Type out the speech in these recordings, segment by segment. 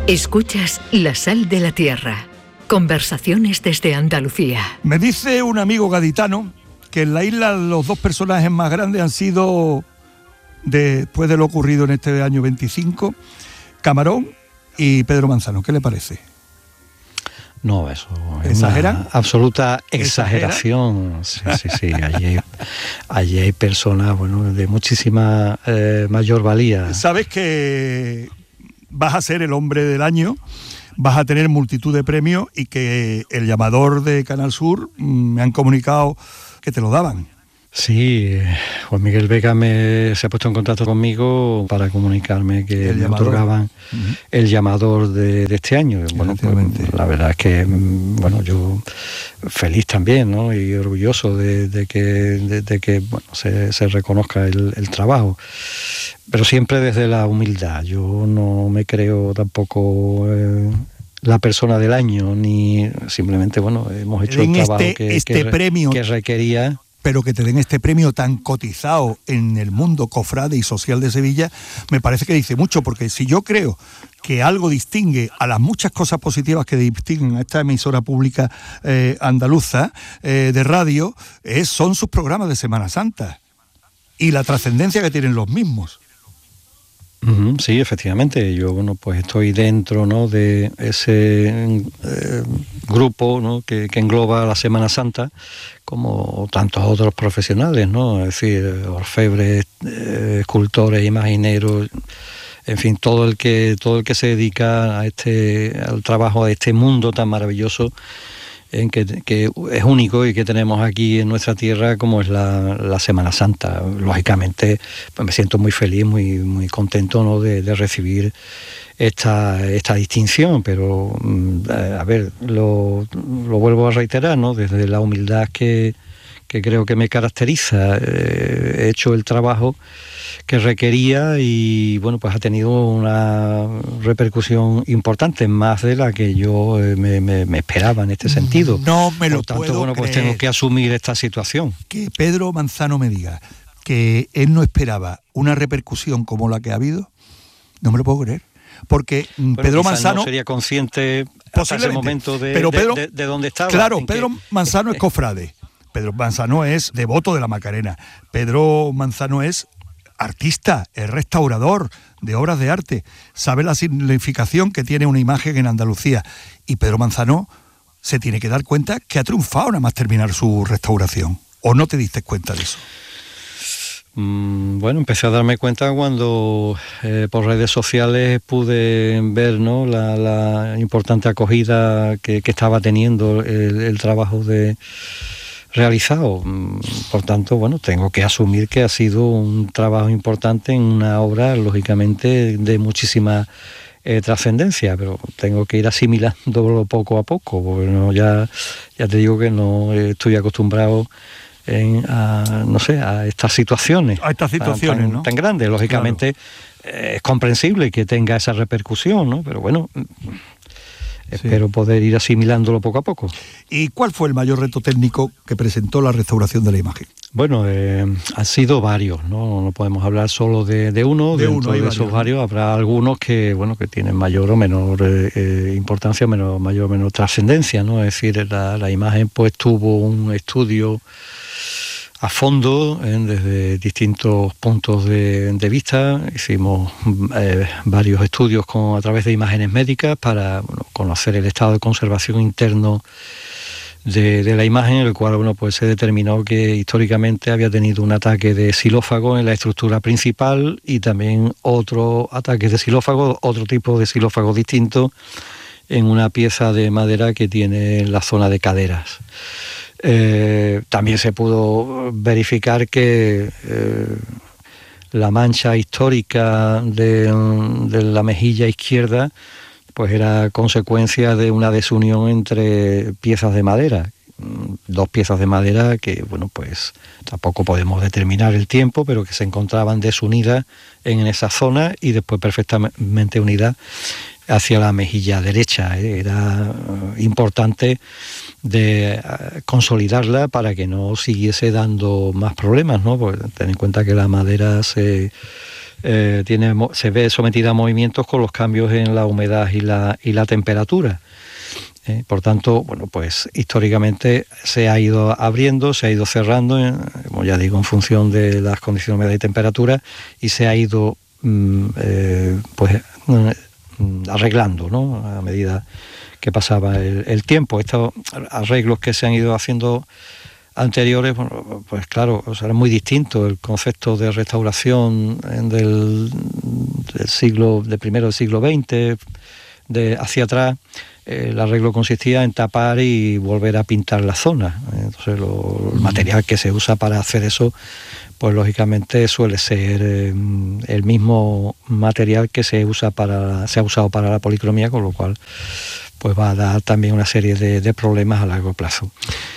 Escuchas La Sal de la Tierra. Conversaciones desde Andalucía. Me dice un amigo gaditano que en la isla los dos personajes más grandes han sido, después de lo ocurrido en este año 25, Camarón y Pedro Manzano. ¿Qué le parece? No, eso es ¿Exageran? una absoluta exageración. Sí. Allí hay personas, bueno, de muchísima mayor valía. Sabes que vas a ser el hombre del año, vas a tener multitud de premios y que el llamador de Canal Sur me han comunicado que te lo daban. Sí, Juan Miguel Vega se ha puesto en contacto conmigo para comunicarme que me otorgaban el llamador de este año. Bueno, pues, la verdad es que, bueno, yo feliz también, ¿no? Y orgulloso de que bueno, se reconozca el trabajo. Pero siempre desde la humildad. Yo no me creo tampoco la persona del año, ni simplemente, bueno, hemos hecho el trabajo que requería. Pero que te den este premio tan cotizado en el mundo cofrade y social de Sevilla, me parece que dice mucho, porque si yo creo que algo distingue a las muchas cosas positivas que distinguen a esta emisora pública andaluza de radio, son sus programas de Semana Santa y la trascendencia que tienen los mismos. Sí, efectivamente, yo pues estoy dentro, ¿no?, de ese grupo, ¿no?, que engloba la Semana Santa, como tantos otros profesionales, ¿no? Es decir, orfebres, escultores, imagineros, en fin, todo el que se dedica al trabajo de este mundo tan maravilloso en que es único y que tenemos aquí en nuestra tierra, como es la Semana Santa. Lógicamente, pues me siento muy feliz, muy contento, ¿no?, de recibir esta distinción, pero a ver, lo vuelvo a reiterar, ¿no?, desde la humildad que creo que me caracteriza. He hecho el trabajo que requería y, bueno, pues ha tenido una repercusión importante, más de la que yo me esperaba en este sentido. No me lo Por tanto, puedo bueno, pues creer. tengo que asumir esta situación. Que Pedro Manzano me diga que él no esperaba una repercusión como la que ha habido, no me lo puedo creer. Porque Pedro Manzano no sería consciente hasta ese momento de dónde estaba. Claro, Pedro Manzano es cofrade. Pedro Manzano es devoto de la Macarena. Pedro Manzano es artista, es restaurador de obras de arte, sabe la significación que tiene una imagen en Andalucía. Y Pedro Manzano se tiene que dar cuenta que ha triunfado nada más terminar su restauración. ¿O no te diste cuenta de eso? Bueno, empecé a darme cuenta cuando por redes sociales pude ver, ¿no?, la importante acogida que estaba teniendo el trabajo realizado. Por tanto, bueno, tengo que asumir que ha sido un trabajo importante en una obra, lógicamente, de muchísima trascendencia, pero tengo que ir asimilándolo poco a poco, porque no, ya te digo que no estoy acostumbrado a estas situaciones. A estas situaciones, tan, ¿no? Tan grandes. Lógicamente, claro, es comprensible que tenga esa repercusión, ¿no? Pero bueno, espero poder ir asimilándolo poco a poco. ¿Y cuál fue el mayor reto técnico que presentó la restauración de la imagen? Bueno, han sido varios, ¿no? No podemos hablar solo de uno. Dentro de esos varios habrá algunos que tienen mayor o menor importancia, mayor o menor trascendencia, ¿no? Es decir, la imagen pues tuvo un estudio a fondo desde distintos puntos de vista. Hicimos varios estudios a través de imágenes médicas para conocer el estado de conservación interno de la imagen, en el cual pues se determinó que históricamente había tenido un ataque de xilófago en la estructura principal y también otro ataque de xilófago, otro tipo de xilófago distinto, en una pieza de madera que tiene en la zona de caderas. También se pudo verificar que la mancha histórica de la mejilla izquierda pues era consecuencia de una desunión entre piezas de madera, dos piezas de madera que, bueno, pues tampoco podemos determinar el tiempo, pero que se encontraban desunidas en esa zona y después perfectamente unidas hacia la mejilla derecha. Era importante de consolidarla para que no siguiese dando más problemas, ¿no? Porque ten en cuenta que la madera se se ve sometida a movimientos con los cambios en la humedad y la temperatura. Por tanto, bueno, pues históricamente se ha ido abriendo, se ha ido cerrando, como ya digo, en función de las condiciones de humedad y temperatura, y se ha ido arreglando, ¿no?, a medida que pasaba el tiempo. Estos arreglos que se han ido haciendo anteriores, bueno, pues claro, o sea, era muy distinto el concepto de restauración del primero del siglo XX, hacia atrás. El arreglo consistía en tapar y volver a pintar la zona. Entonces el material que se usa para hacer eso, pues lógicamente suele ser el mismo material que se ha usado para la policromía, con lo cual pues va a dar también una serie de problemas a largo plazo.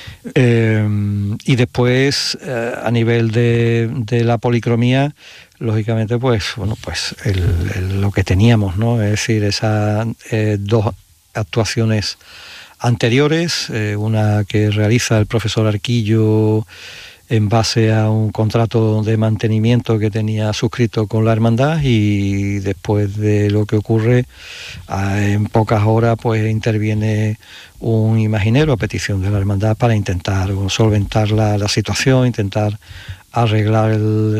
Y después, a nivel de la policromía, lógicamente, pues bueno, pues lo que teníamos, ¿no? Es decir, esas dos actuaciones anteriores, una que realiza el profesor Arquillo en base a un contrato de mantenimiento que tenía suscrito con la hermandad, y después de lo que ocurre, en pocas horas pues interviene un imaginero a petición de la hermandad para intentar solventar la situación, intentar arreglar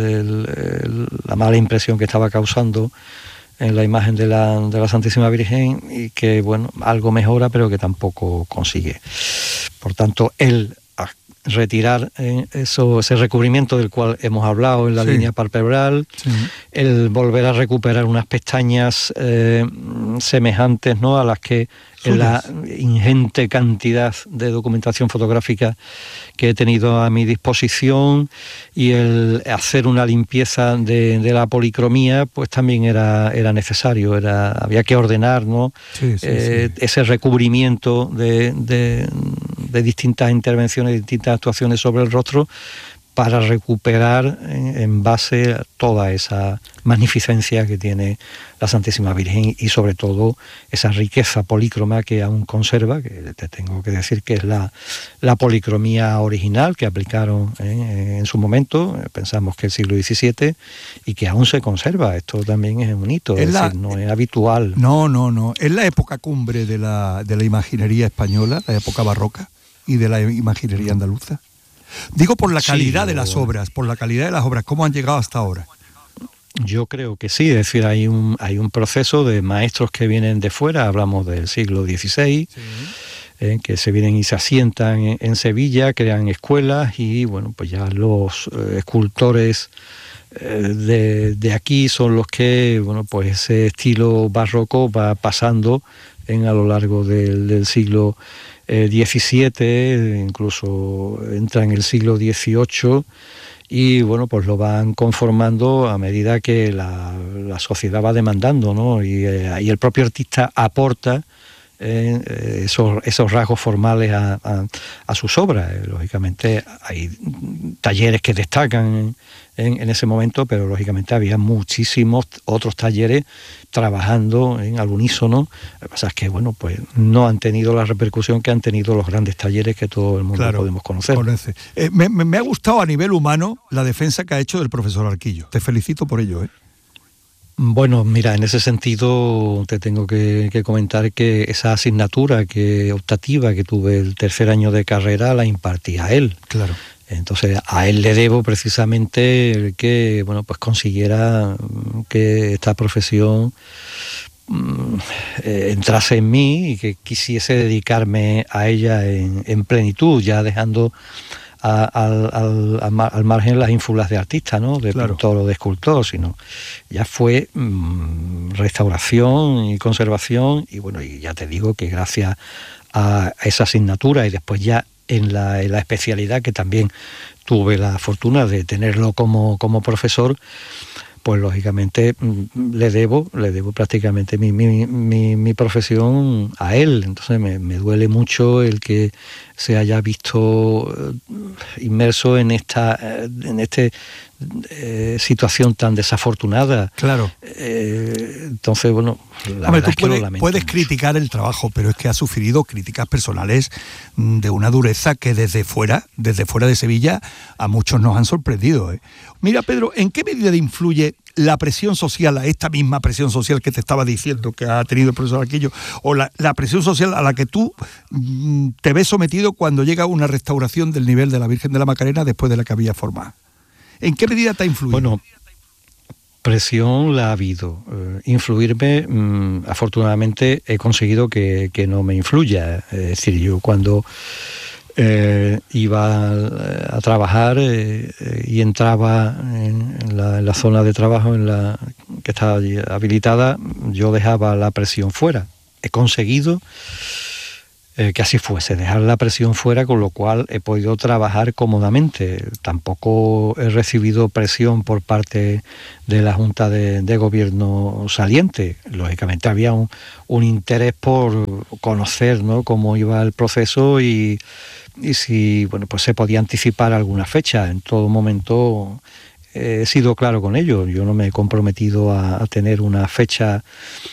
la mala impresión que estaba causando en la imagen de la Santísima Virgen, y que, bueno, algo mejora, pero que tampoco consigue. Por tanto, él retirar ese recubrimiento del cual hemos hablado en la línea palpebral, el volver a recuperar unas pestañas semejantes, ¿no?, a las que en la ingente cantidad de documentación fotográfica que he tenido a mi disposición, y el hacer una limpieza de la policromía, pues también era necesario, había que ordenar, ¿no?, ese recubrimiento de distintas intervenciones, de distintas actuaciones sobre el rostro, para recuperar en base a toda esa magnificencia que tiene la Santísima Virgen, y sobre todo esa riqueza polícroma que aún conserva, que te tengo que decir que es la policromía original que aplicaron en su momento, pensamos que el siglo XVII, y que aún se conserva. Esto también es un hito, es decir, no es habitual. No. Es la época cumbre de la imaginería española, la época barroca, y de la imaginería andaluza. Digo por la calidad de las obras, ¿cómo han llegado hasta ahora? Yo creo que sí, es decir, hay un proceso de maestros que vienen de fuera, hablamos del siglo XVI, que se vienen y se asientan en Sevilla, crean escuelas, y bueno, pues ya los escultores de aquí son los que, bueno, pues ese estilo barroco va pasando a lo largo del siglo XVII, incluso entra en el siglo XVIII, y bueno, pues lo van conformando a medida que la sociedad va demandando, ¿no? Y el propio artista aporta esos rasgos formales a sus obras. Lógicamente hay talleres que destacan en ese momento, pero lógicamente había muchísimos otros talleres trabajando al unísono. Lo que pasa es que, bueno, pues no han tenido la repercusión que han tenido los grandes talleres que todo el mundo podemos conocer. Me ha gustado a nivel humano la defensa que ha hecho del profesor Arquillo. Te felicito por ello, ¿eh? Bueno, mira, en ese sentido te tengo que comentar que esa asignatura optativa que tuve el tercer año de carrera la impartía él. Claro. Entonces a él le debo precisamente el que, bueno, pues consiguiera que esta profesión entrase en mí y que quisiese dedicarme a ella en plenitud, ya dejando al margen las ínfulas de artista, ¿no?, de pintor o de escultor, sino ya fue restauración y conservación. Y bueno, y ya te digo que gracias a esa asignatura, y después ya en la especialidad, que también tuve la fortuna de tenerlo como profesor, pues lógicamente le debo prácticamente mi profesión a él. Entonces me duele mucho el que se haya visto inmerso en este situación tan desafortunada. Claro. Entonces, bueno, hombre, tú puedes criticar el trabajo, pero es que ha sufrido críticas personales de una dureza que desde fuera de Sevilla, a muchos nos han sorprendido. Mira, Pedro, ¿en qué medida influye la presión social, a esta misma presión social que te estaba diciendo que ha tenido el profesor Arquillo, o la presión social a la que tú te ves sometido cuando llega una restauración del nivel de la Virgen de la Macarena después de la que había formado? ¿En qué medida te ha influido? Bueno, presión la ha habido. Influirme, afortunadamente he conseguido que no me influya. Es decir, yo cuando iba a trabajar y entraba en la zona de trabajo que estaba allí habilitada, yo dejaba la presión fuera. He conseguido que así fuese, dejar la presión fuera, con lo cual he podido trabajar cómodamente. Tampoco he recibido presión por parte de la Junta de Gobierno saliente. Lógicamente había un interés por conocer, ¿no?, cómo iba el proceso y si, bueno, pues se podía anticipar alguna fecha. En todo momento he sido claro con ello. Yo no me he comprometido a tener una fecha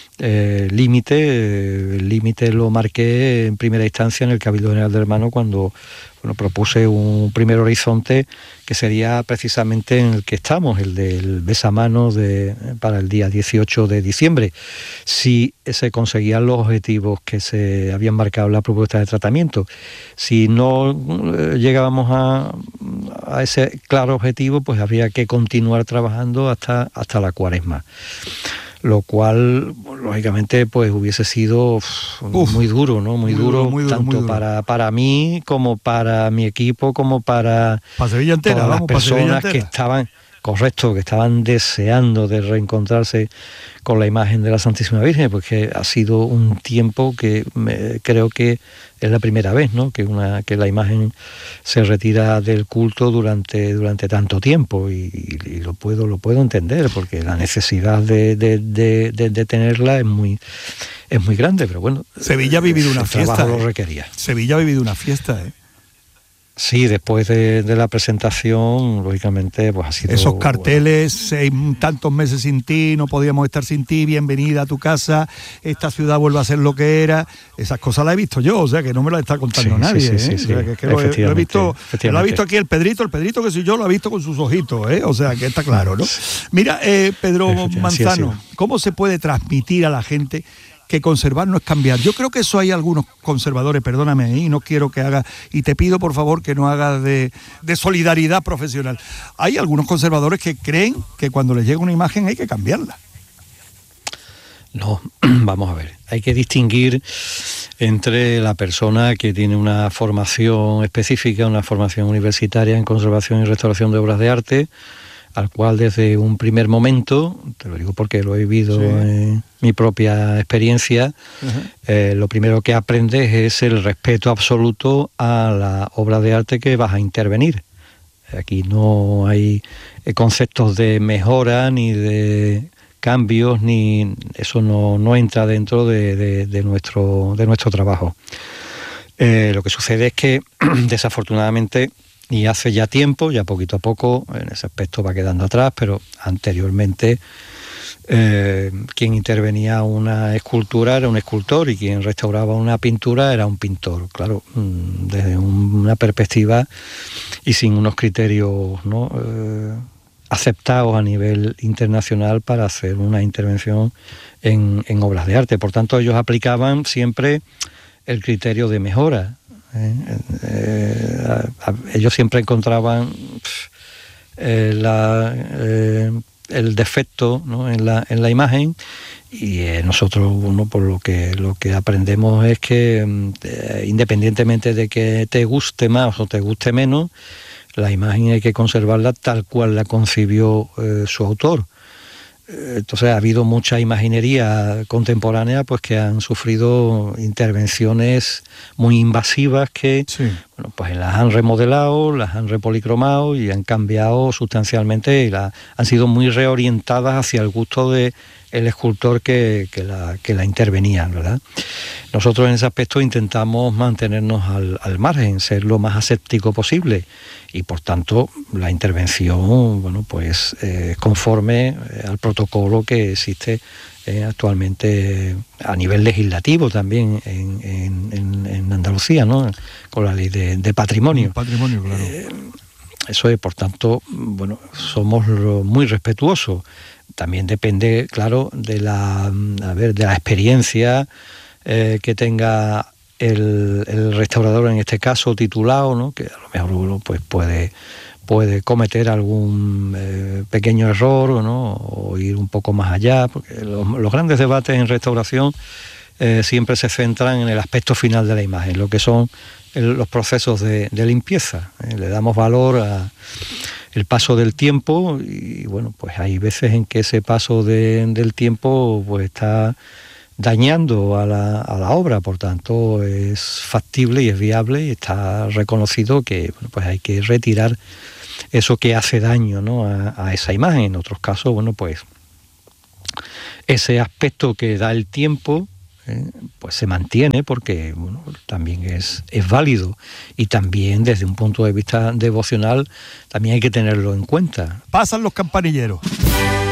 límite. El límite lo marqué en primera instancia en el Cabildo General de Hermanos, cuando propuse un primer horizonte que sería precisamente en el que estamos, el del besamanos para el día 18 de diciembre. Si se conseguían los objetivos que se habían marcado en la propuesta de tratamiento. Si no llegábamos a ese claro objetivo, pues habría que continuar trabajando hasta la Cuaresma. Lo cual, lógicamente, pues hubiese sido muy duro, ¿no? Muy duro, tanto para mí, como para mi equipo, como para Sevilla entera, todas las personas que estaban deseando de reencontrarse con la imagen de la Santísima Virgen, porque ha sido un tiempo que creo que es la primera vez, ¿no?, que la imagen se retira del culto durante tanto tiempo, y lo puedo entender, porque la necesidad de tenerla es muy grande, pero bueno, Sevilla ha vivido una fiesta. El trabajo lo requería. Sevilla ha vivido una fiesta, Sí, después de la presentación, lógicamente, pues ha sido... Esos carteles, tantos meses sin ti, no podíamos estar sin ti, bienvenida a tu casa, esta ciudad vuelve a ser lo que era. Esas cosas las he visto yo, o sea, que no me las está contando nadie. Sí. O sea, que lo he visto aquí el Pedrito que soy yo, lo ha visto con sus ojitos, o sea, que está claro, ¿no? Mira, Pedro Manzano, ¿cómo se puede transmitir a la gente que conservar no es cambiar? Yo creo que eso hay algunos conservadores, perdóname, y no quiero que hagas, y te pido por favor que no hagas de solidaridad profesional. Hay algunos conservadores que creen que cuando les llega una imagen hay que cambiarla. No, vamos a ver, hay que distinguir entre la persona que tiene una formación específica, una formación universitaria en conservación y restauración de obras de arte, al cual desde un primer momento, te lo digo porque lo he vivido en mi propia experiencia, lo primero que aprendes es el respeto absoluto a la obra de arte que vas a intervenir. Aquí no hay conceptos de mejora ni de cambios, ni eso no entra dentro de nuestro trabajo. Lo que sucede es que desafortunadamente, y hace ya tiempo, ya poquito a poco, en ese aspecto va quedando atrás, pero anteriormente quien intervenía una escultura era un escultor, y quien restauraba una pintura era un pintor. Claro, desde una perspectiva y sin unos criterios, ¿no?, aceptados a nivel internacional para hacer una intervención en obras de arte. Por tanto, ellos aplicaban siempre el criterio de mejora. Ellos siempre encontraban el defecto, ¿no?, en la imagen, y nosotros, por lo que aprendemos es que independientemente de que te guste más o te guste menos, la imagen hay que conservarla tal cual la concibió su autor. Entonces ha habido mucha imaginería contemporánea pues que han sufrido intervenciones muy invasivas que pues las han remodelado, las han repolicromado y han cambiado sustancialmente, y han sido muy reorientadas hacia el gusto del el escultor que la intervenía, ¿verdad? Nosotros en ese aspecto intentamos mantenernos al margen, ser lo más aséptico posible, y por tanto la intervención, bueno, pues conforme al protocolo que existe actualmente a nivel legislativo también en Andalucía, ¿no? Con la ley de patrimonio. Patrimonio, claro. Eso es, por tanto, bueno, somos muy respetuosos. También depende, claro, de la experiencia que tenga el restaurador, en este caso titulado, ¿no? Que a lo mejor uno pues puede cometer algún pequeño error, ¿no? O ir un poco más allá, porque los grandes debates en restauración siempre se centran en el aspecto final de la imagen, lo que son los procesos de limpieza. Le damos valor a el paso del tiempo, y bueno, pues hay veces en que ese paso del tiempo pues está dañando a la obra, por tanto es factible y es viable y está reconocido que, bueno, pues hay que retirar eso que hace daño, ¿no? a esa imagen. En otros casos, bueno, pues ese aspecto que da el tiempo pues se mantiene, porque bueno, también es válido, y también desde un punto de vista devocional también hay que tenerlo en cuenta. Pasan los campanilleros.